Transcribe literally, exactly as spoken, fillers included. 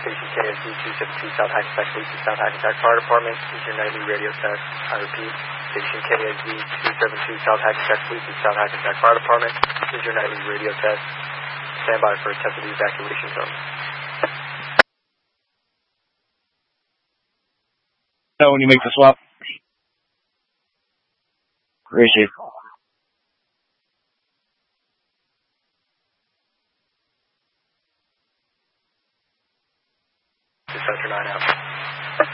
Station K S D two seven two South Hackensack Police and South Hackensack Fire Department. This is your nightly radio test. I repeat, Station K S D two seven two South Hackensack Police and South Hackensack Fire Department. This is your nightly radio test. Stand by for a test of the evacuation zone. Know when you make the swap. Appreciate it. Dispatcher nine out.